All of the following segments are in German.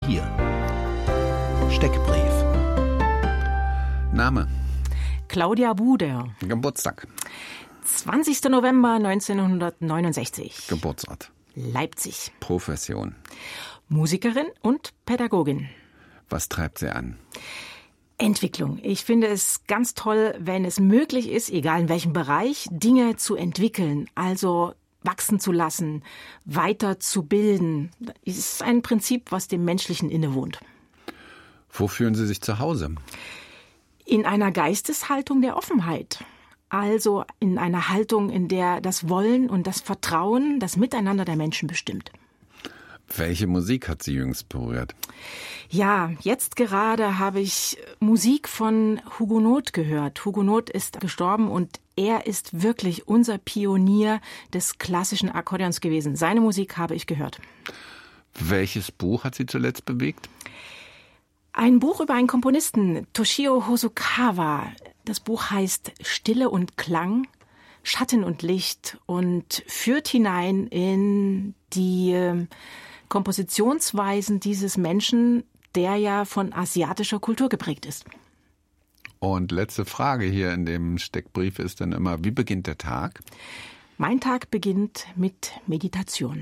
hier. Steckbrief. Name? Claudia Buder. Geburtstag? 20. November 1969. Geburtsort? Leipzig. Profession? Musikerin und Pädagogin. Was treibt sie an? Entwicklung. Ich finde es ganz toll, wenn es möglich ist, egal in welchem Bereich, Dinge zu entwickeln, also wachsen zu lassen, weiter zu bilden. Das ist ein Prinzip, was dem Menschlichen innewohnt. Wo fühlen Sie sich zu Hause? In einer Geisteshaltung der Offenheit. Also in einer Haltung, in der das Wollen und das Vertrauen, das Miteinander der Menschen bestimmt. Welche Musik hat Sie jüngst berührt? Ja, jetzt gerade habe ich Musik von Hugo Noth gehört. Hugo Noth ist gestorben und er ist wirklich unser Pionier des klassischen Akkordeons gewesen. Seine Musik habe ich gehört. Welches Buch hat Sie zuletzt bewegt? Ein Buch über einen Komponisten, Toshio Hosokawa. Das Buch heißt Stille und Klang, Schatten und Licht und führt hinein in die Kompositionsweisen dieses Menschen, der ja von asiatischer Kultur geprägt ist. Und letzte Frage hier in dem Steckbrief ist dann immer, wie beginnt der Tag? Mein Tag beginnt mit Meditation.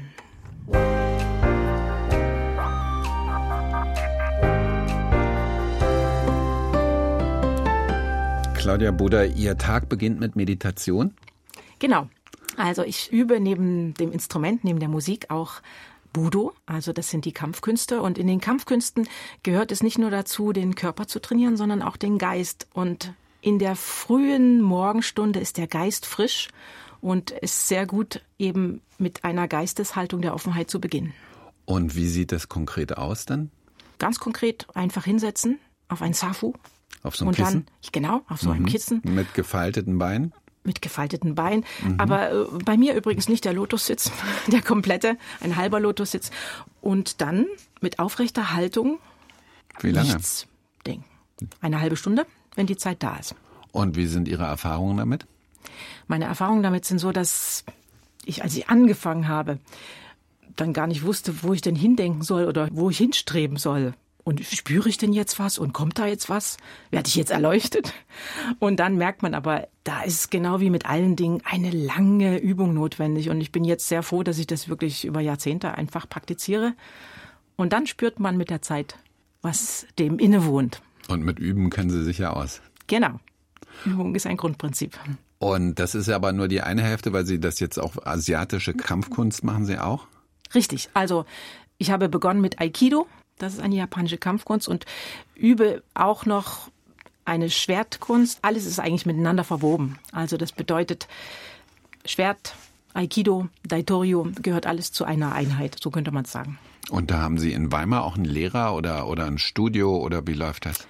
Claudia Buder, Ihr Tag beginnt mit Meditation? Genau. Also ich übe neben dem Instrument, neben der Musik auch Budo, also das sind die Kampfkünste. Und in den Kampfkünsten gehört es nicht nur dazu, den Körper zu trainieren, sondern auch den Geist. Und in der frühen Morgenstunde ist der Geist frisch und ist sehr gut, eben mit einer Geisteshaltung der Offenheit zu beginnen. Und wie sieht das konkret aus dann? Ganz konkret einfach hinsetzen auf ein Safu. Auf so einem Kissen? Genau, auf so einem Kissen. Mit gefalteten Beinen? Mit gefalteten Beinen. Aber bei mir übrigens nicht der Lotussitz, der komplette, ein halber Lotussitz. Und dann mit aufrechter Haltung Wie lange? Nichts denken. Eine halbe Stunde, wenn die Zeit da ist. Und wie sind Ihre Erfahrungen damit? Meine Erfahrungen damit sind so, dass ich, als ich angefangen habe, dann gar nicht wusste, wo ich denn hindenken soll oder wo ich hinstreben soll. Und spüre ich denn jetzt was? Und kommt da jetzt was? Werde ich jetzt erleuchtet? Und dann merkt man aber, da ist genau wie mit allen Dingen eine lange Übung notwendig. Und ich bin jetzt sehr froh, dass ich das wirklich über Jahrzehnte einfach praktiziere. Und dann spürt man mit der Zeit, was dem innewohnt. Und mit Üben kennen Sie sich ja aus. Genau. Übung ist ein Grundprinzip. Und das ist ja aber nur die eine Hälfte, weil Sie das jetzt auch asiatische Kampfkunst machen Sie auch? Richtig. Also ich habe begonnen mit Aikido. Das ist eine japanische Kampfkunst und übe auch noch eine Schwertkunst. Alles ist eigentlich miteinander verwoben. Also das bedeutet Schwert, Aikido, Daitoryu gehört alles zu einer Einheit, so könnte man es sagen. Und da haben Sie in Weimar auch einen Lehrer oder ein Studio oder wie läuft das?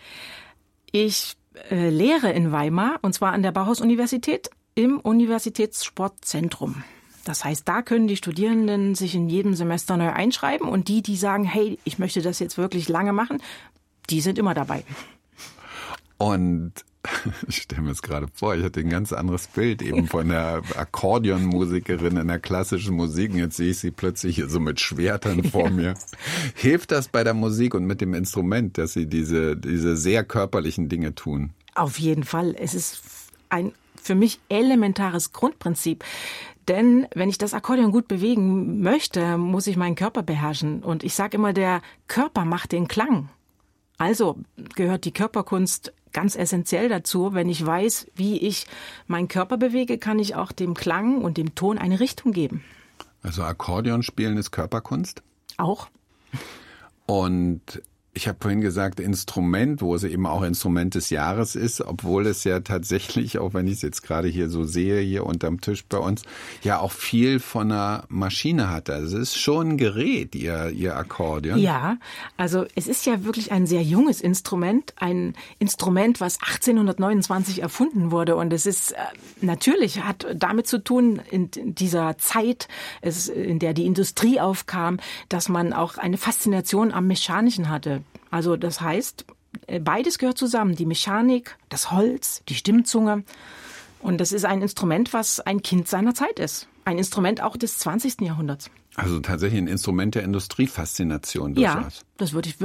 Ich lehre in Weimar und zwar an der Bauhaus-Universität im Universitätssportzentrum. Das heißt, da können die Studierenden sich in jedem Semester neu einschreiben und die sagen, hey, ich möchte das jetzt wirklich lange machen, die sind immer dabei. Und ich stelle mir das gerade vor, ich hatte ein ganz anderes Bild eben von der Akkordeonmusikerin in der klassischen Musik und jetzt sehe ich sie plötzlich hier so mit Schwertern vor mir. Hilft das bei der Musik und mit dem Instrument, dass Sie diese sehr körperlichen Dinge tun? Auf jeden Fall. Es ist ein für mich elementares Grundprinzip. Denn wenn ich das Akkordeon gut bewegen möchte, muss ich meinen Körper beherrschen. Und ich sage immer, der Körper macht den Klang. Also gehört die Körperkunst ganz essentiell dazu. Wenn ich weiß, wie ich meinen Körper bewege, kann ich auch dem Klang und dem Ton eine Richtung geben. Also Akkordeon spielen ist Körperkunst? Auch. Und ich habe vorhin gesagt, Instrument, wo es eben auch Instrument des Jahres ist, obwohl es ja tatsächlich, auch wenn ich es jetzt gerade hier so sehe, hier unterm Tisch bei uns, ja auch viel von einer Maschine hat. Also es ist schon ein Gerät, Ihr Akkordeon. Ja, also es ist ja wirklich ein sehr junges Instrument, ein Instrument, was 1829 erfunden wurde. Und es ist natürlich, hat damit zu tun, in dieser Zeit, in der die Industrie aufkam, dass man auch eine Faszination am Mechanischen hatte. Also das heißt, beides gehört zusammen, die Mechanik, das Holz, die Stimmzunge. Und das ist ein Instrument, was ein Kind seiner Zeit ist. Ein Instrument auch des 20. Jahrhunderts. Also tatsächlich ein Instrument der Industriefaszination durchaus. Ja, das würde ich